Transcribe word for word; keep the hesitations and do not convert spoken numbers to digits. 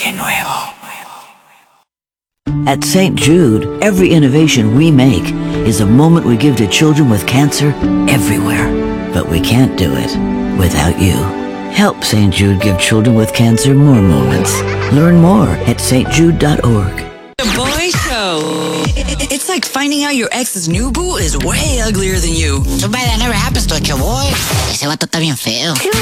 coche nuevo. At Saint Jude, every innovation we make is a moment we give to children with cancer everywhere. But we can't do it without you. Help Saint Jude give children with cancer more moments. Learn more at s t jude dot org. The Boy Show. It's like finding out your ex's new boo is way uglier than you. Too bad that never happens to a boy. Ese vato está bien feo.